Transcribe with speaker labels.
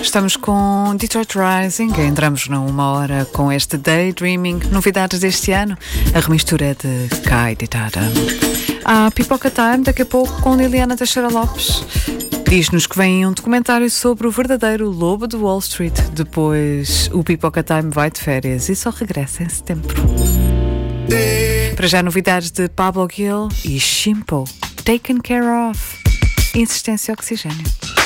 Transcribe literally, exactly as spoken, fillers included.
Speaker 1: Estamos com Detroit Rising, entramos numa hora com este Daydreaming, novidades deste ano, a remistura de Kai Ditada. Há Pipoca Time daqui a pouco com Liliana Teixeira Lopes. Diz-nos que vem um documentário sobre o verdadeiro lobo de Wall Street. Depois o Pipoca Time vai de férias e só regressa em setembro. Para já novidades de Pablo Gil e Shimpo, Taken Care Of, Insistência Oxigênio.